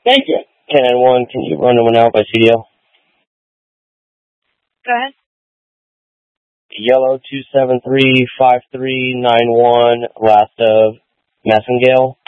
Thank you. 10-1, can you run one out by CDL? Go ahead. Yellow 2735391, last of Massengale.